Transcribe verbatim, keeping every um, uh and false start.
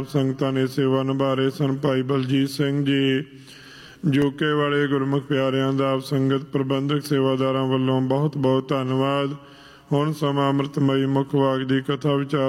ਸੰਗਤਾਂ ਨੇ ਸੇਵਾ ਨਿਭਾ ਰਹੇ ਸਨ। ਭਾਈ ਬਲਜੀਤ ਸਿੰਘ ਜੀ ਜੋਕੇ ਵਾਲੇ ਗੁਰਮੁਖ ਪਿਆਰਿਆਂ ਦਾ ਆਪ ਸੰਗਤ ਪ੍ਰਬੰਧਕ ਸੇਵਾਦਾਰਾਂ ਵੱਲੋਂ ਬਹੁਤ ਬਹੁਤ ਧੰਨਵਾਦ। ਹੁਣ ਸਮਾਂ ਅੰਮ੍ਰਿਤਮਈ ਮੁੱਖ ਵਾਕ ਦੀ ਕਥਾ ਵਿਚਾਰ